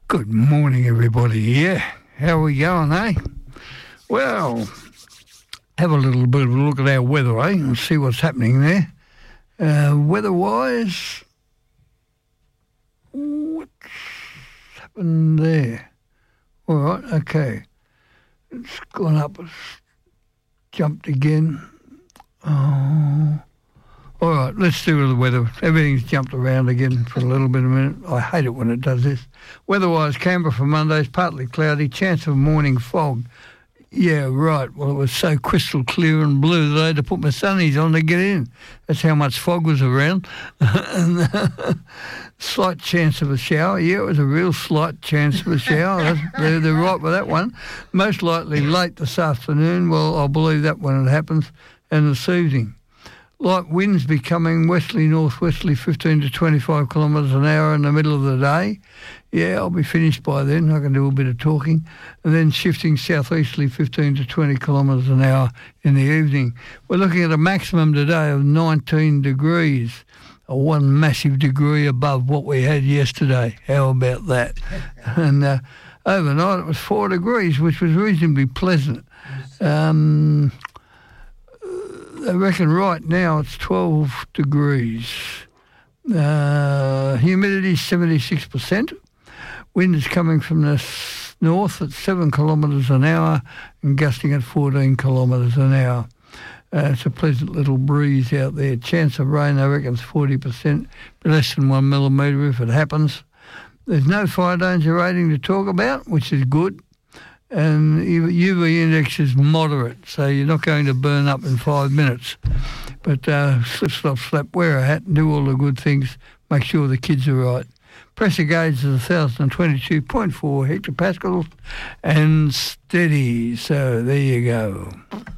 Good morning, everybody. Yeah, how are we going, eh? Well, have a little bit of a look at our weather, eh, and see what's happening there. Weather-wise, what's happened there? All right, okay. It's gone up, it's jumped again. Oh, all right, let's do with the weather. Everything's jumped around again for a little bit of a minute. I hate it when it does this. Weather-wise, Canberra for Mondays, partly cloudy, chance of morning fog. Yeah, right. Well, it was so crystal clear and blue that I had to put my sunnies on to get in. That's how much fog was around. And, slight chance of a shower. Yeah, it was a real slight chance of a shower. They're right with that one. Most likely late this afternoon. Well, I'll believe that when it happens. And this evening. Light winds becoming westerly-northwesterly 15 to 25 kilometres an hour in the middle of the day. Yeah, I'll be finished by then. I can do a bit of talking. And then shifting southeasterly 15 to 20 kilometres an hour in the evening. We're looking at a maximum today of 19 degrees, one massive degree above what we had yesterday. How about that? And overnight it was 4 degrees, which was reasonably pleasant. I reckon right now it's 12 degrees. Humidity 76%. Wind is coming from the north at 7 kilometres an hour and gusting at 14 kilometres an hour. It's a pleasant little breeze out there. Chance of rain, I reckon, is 40%, but less than 1 millimetre if it happens. There's no fire danger rating to talk about, which is good. And UV index is moderate, so you're not going to burn up in 5 minutes. But slip, slop, slap, wear a hat and do all the good things. Make sure the kids are right. Pressure gauge is 1,022.4 hectopascals and steady. So there you go.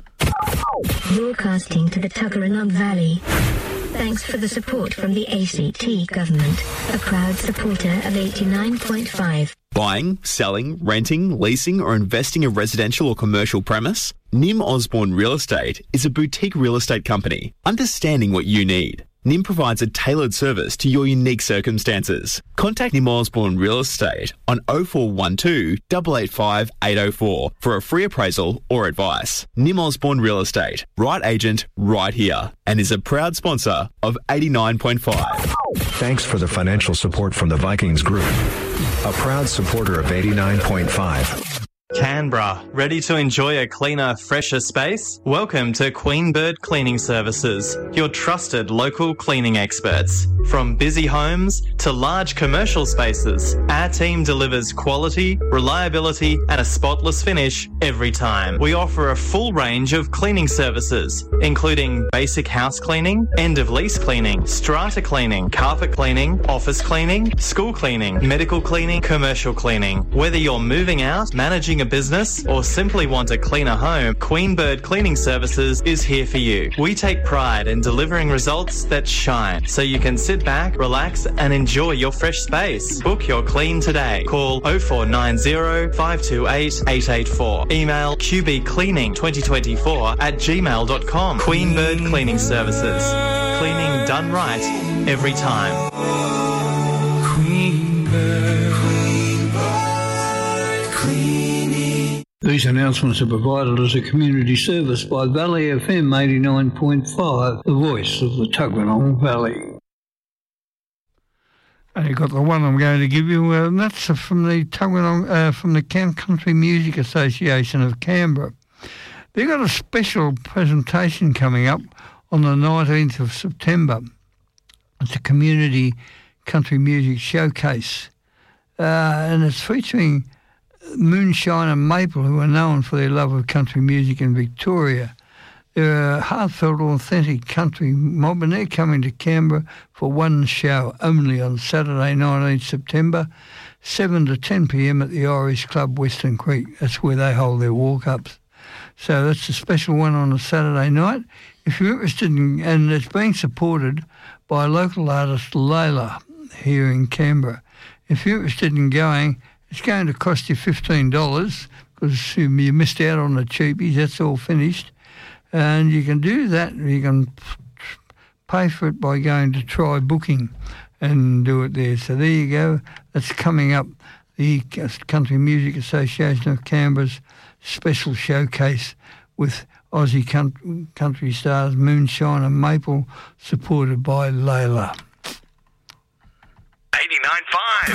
Broadcasting to the Tuggeranong Valley. Thanks for the support from the ACT government, a proud supporter of 89.5. Buying, selling, renting, leasing or investing a residential or commercial premise? Nim Osborne Real Estate is a boutique real estate company, understanding what you need. Nim provides a tailored service to your unique circumstances. Contact Nim Osborne Real Estate on 0412 885 804 for a free appraisal or advice. Nim Osborne Real Estate, right agent, right here, and is a proud sponsor of 89.5. Thanks for the financial support from the Vikings Group, a proud supporter of 89.5. Canberra, ready to enjoy a cleaner, fresher space? Welcome to Queen Bird Cleaning Services, your trusted local cleaning experts. From busy homes to large commercial spaces, our team delivers quality, reliability and a spotless finish every time. We offer a full range of cleaning services, including basic house cleaning, end-of-lease cleaning, strata cleaning, carpet cleaning, office cleaning, school cleaning, medical cleaning, commercial cleaning. Whether you're moving out, managing a business or simply want a cleaner home, Queen Bird Cleaning Services is here for you. We take pride in delivering results that shine, so you can sit back, relax and enjoy your fresh space. Book your clean today. Call 0490 528 884. Email qbcleaning2024@gmail.com. Queen Bird Cleaning Services. Cleaning done right every time. Queen Bird. These announcements are provided as a community service by Valley FM 89.5, the voice of the Tuggeranong Valley. And you got the one I'm going to give you, and that's from the from the Country Music Association of Canberra. They've got a special presentation coming up on the 19th of September. It's a community country music showcase, and it's featuring Moonshine and Maple, who are known for their love of country music in Victoria. They're a heartfelt, authentic country mob, and they're coming to Canberra for one show only on Saturday, 19th September, 7 to 10 p.m. at the Irish Club, Western Creek. That's where they hold their walk-ups. So that's a special one on a Saturday night. If you're interested in, and it's being supported by local artist Layla here in Canberra. If you're interested in going, it's going to cost you $15 because you missed out on the cheapies. That's all finished. And you can do that. You can pay for it by going to Try Booking and do it there. So there you go. That's coming up the Country Music Association of Canberra's special showcase with Aussie country stars Moonshine and Maple, supported by Layla. 89.5.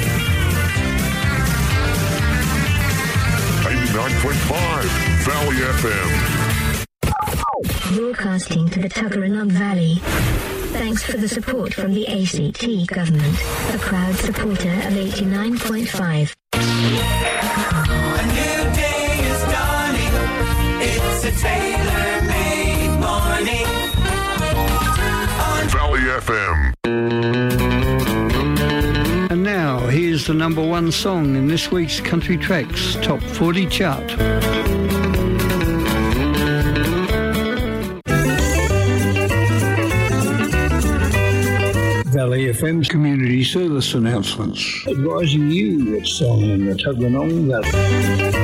89.5 Valley FM. Broadcasting to the Tuggeranong Valley. Thanks for the support from the ACT government, a proud supporter of 89.5. A new day is dawning. It's a tailor-made morning on Valley FM. And now, here's the number one song in this week's Country Tracks Top 40 chart. Valley FM's community service announcements, advising you what's on in the Tuggeranong Valley.